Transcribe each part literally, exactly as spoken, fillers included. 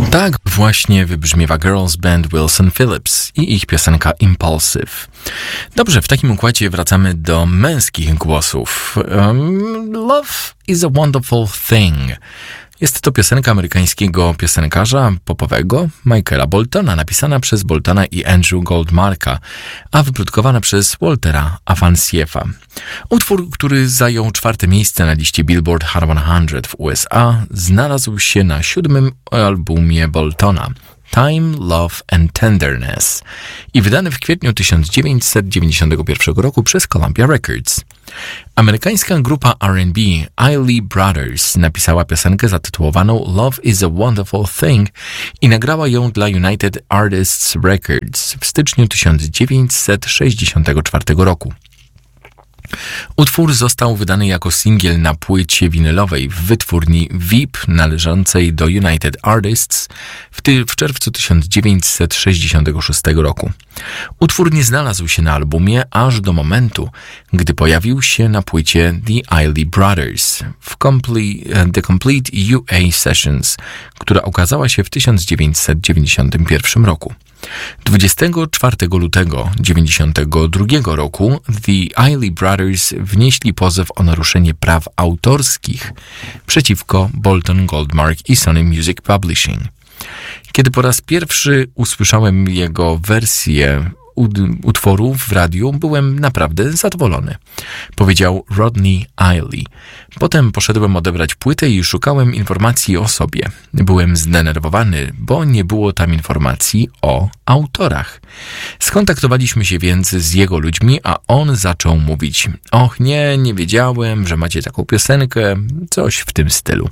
Tak właśnie wybrzmiewa girls band Wilson Phillips i ich piosenka Impulsive. Dobrze, w takim układzie wracamy do męskich głosów. Um, Love is a Wonderful Thing. Jest to piosenka amerykańskiego piosenkarza popowego Michaela Boltona, napisana przez Boltona i Andrew Goldmarka, a wyprodukowana przez Waltera Afansiefa. Utwór, który zajął czwarte miejsce na liście Billboard Hot sto w U S A, znalazł się na siódmym albumie Boltona Time, Love and Tenderness i wydany w kwietniu tysiąc dziewięćset dziewięćdziesiątego pierwszego roku przez Columbia Records. Amerykańska grupa R and B Isley Brothers napisała piosenkę zatytułowaną Love is a Wonderful Thing i nagrała ją dla United Artists Records w styczniu tysiąc dziewięćset sześćdziesiątego czwartego roku. Utwór został wydany jako singiel na płycie winylowej w wytwórni V I P należącej do United Artists w, ty- w czerwcu tysiąc dziewięćset sześćdziesiątego szóstego roku. Utwór nie znalazł się na albumie aż do momentu, gdy pojawił się na płycie The Isley Brothers w Complete, The Complete U A Sessions, która ukazała się w tysiąc dziewięćset dziewięćdziesiątym pierwszym roku. dwudziestego czwartego lutego dziewięćdziesiątego drugiego roku The Isley Brothers wnieśli pozew o naruszenie praw autorskich przeciwko Bolton, Goldmark i Sony Music Publishing. Kiedy po raz pierwszy usłyszałem jego wersję utworu w radiu, byłem naprawdę zadowolony, powiedział Rodney Isley. Potem poszedłem odebrać płytę i szukałem informacji o sobie. Byłem zdenerwowany, bo nie było tam informacji o autorach. Skontaktowaliśmy się więc z jego ludźmi, a on zaczął mówić: och nie, nie wiedziałem, że macie taką piosenkę, coś w tym stylu.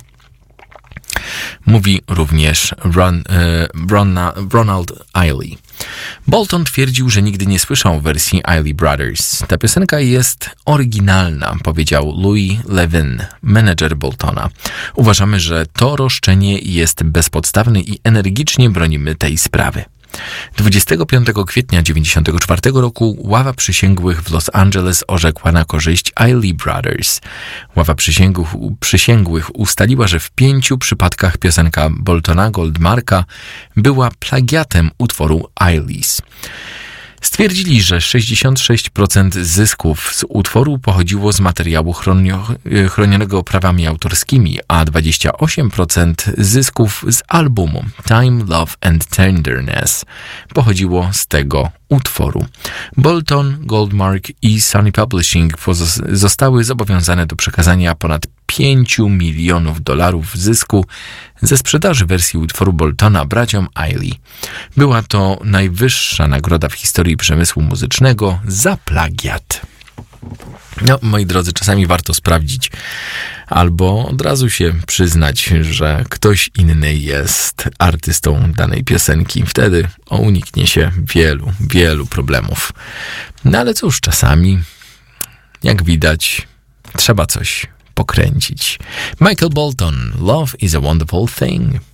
Mówi również Ron, e, Rona, Ronald Isley. Bolton twierdził, że nigdy nie słyszał wersji Isley Brothers. Ta piosenka jest oryginalna, powiedział Louis Levin, menedżer Boltona. Uważamy, że to roszczenie jest bezpodstawne i energicznie bronimy tej sprawy. dwudziestego piątego kwietnia dziewięćdziesiątego czwartego roku ława przysięgłych w Los Angeles orzekła na korzyść Isley Brothers. Ława przysięgłych, przysięgłych ustaliła, że w pięciu przypadkach piosenka Boltona Goldmarka była plagiatem utworu Isleys. Stwierdzili, że sześćdziesiąt sześć procent zysków z utworu pochodziło z materiału chronio, chronionego prawami autorskimi, a dwadzieścia osiem procent zysków z albumu Time, Love and Tenderness pochodziło z tego utworu. Bolton, Goldmark i Sony Publishing pozos- zostały zobowiązane do przekazania ponad pięciu milionów dolarów zysku ze sprzedaży wersji utworu Boltona braciom Isley. Była to najwyższa nagroda w historii przemysłu muzycznego za plagiat. No, moi drodzy, czasami warto sprawdzić albo od razu się przyznać, że ktoś inny jest artystą danej piosenki. Wtedy uniknie się wielu, wielu problemów. No ale cóż, czasami, jak widać, trzeba coś pokręcić. Michael Bolton, Love is a Wonderful Thing.